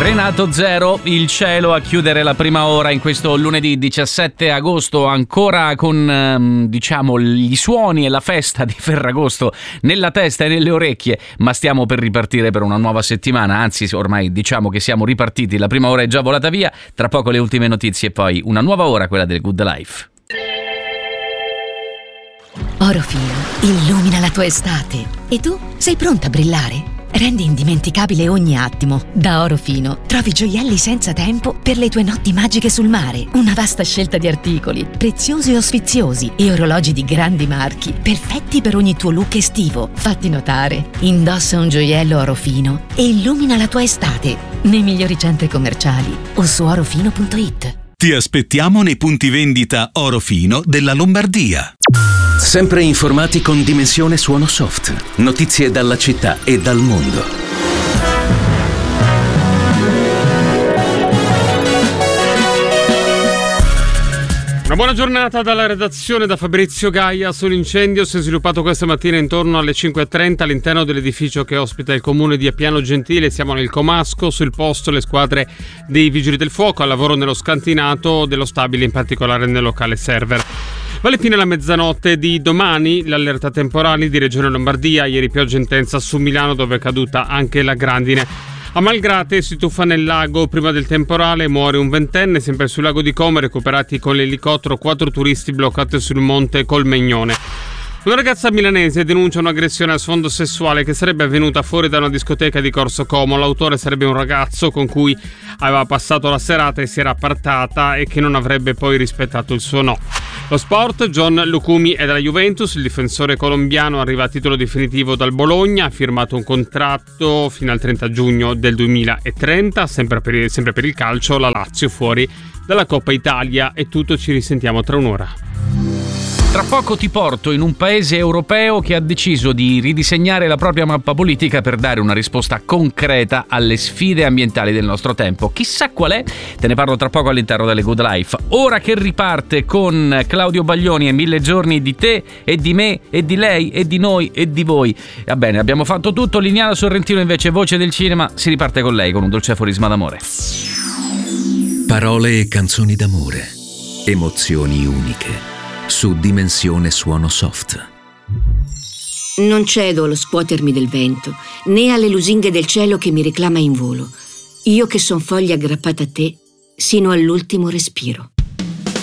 Renato Zero, il cielo a chiudere la prima ora in questo lunedì 17 agosto, ancora con diciamo gli suoni e la festa di Ferragosto nella testa e nelle orecchie, ma stiamo per ripartire per una nuova settimana, anzi ormai diciamo che siamo ripartiti, la prima ora è già volata via, tra poco le ultime notizie e poi una nuova ora, quella del Good Life. Orofino illumina la tua estate e tu sei pronta a brillare? Rendi indimenticabile ogni attimo. Da Orofino trovi gioielli senza tempo per le tue notti magiche sul mare. Una vasta scelta di articoli, preziosi o sfiziosi, e orologi di grandi marchi, perfetti per ogni tuo look estivo. Fatti notare, indossa un gioiello Orofino e illumina la tua estate nei migliori centri commerciali o su orofino.it. Ti aspettiamo nei punti vendita Orofino della Lombardia. Sempre informati con Dimensione Suono Soft. Notizie dalla città e dal mondo. Una buona giornata dalla redazione da Fabrizio Gaia. Sull'incendio si è sviluppato questa mattina intorno alle 5:30 all'interno dell'edificio che ospita il comune di Appiano Gentile. Siamo nel Comasco, sul posto le squadre dei Vigili del Fuoco al lavoro nello scantinato dello stabile, in particolare nel locale server. Vale fine la mezzanotte di domani l'allerta temporali di Regione Lombardia. Ieri pioggia intensa su Milano, dove è caduta anche la grandine. A Malgrate si tuffa nel lago prima del temporale, muore un ventenne. Sempre sul lago di Como, recuperati con l'elicottero 4 turisti bloccati sul monte Colmegnone. Una ragazza milanese denuncia un'aggressione a sfondo sessuale che sarebbe avvenuta fuori da una discoteca di Corso Como. L'autore sarebbe un ragazzo con cui aveva passato la serata e si era appartata e che non avrebbe poi rispettato il suo no. Lo sport, John Lucumi è della Juventus, il difensore colombiano arriva a titolo definitivo dal Bologna, ha firmato un contratto fino al 30 giugno del 2030, sempre per il calcio, la Lazio fuori dalla Coppa Italia. È tutto, ci risentiamo tra un'ora. Tra poco ti porto in un paese europeo che ha deciso di ridisegnare la propria mappa politica per dare una risposta concreta alle sfide ambientali del nostro tempo. Chissà qual è? Te ne parlo tra poco all'interno delle Good Life. Ora che riparte con Claudio Baglioni e 1000 giorni di te e di me e di lei e di noi e di voi. Va bene, abbiamo fatto tutto. Liniano Sorrentino invece, voce del cinema, si riparte con lei con un dolce aforisma d'amore. Parole e canzoni d'amore, emozioni uniche. Su Dimensione Suono Soft. Non cedo allo scuotermi del vento, né alle lusinghe del cielo che mi reclama in volo. Io che son foglia aggrappata a te, sino all'ultimo respiro.